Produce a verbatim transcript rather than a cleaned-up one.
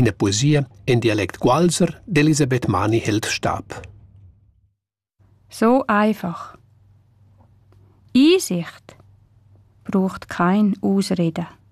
ina poesia in dialekt Gualser d'Elisabeth Mani-Heldstab. So einfach. Einsicht braucht kein Ausreden.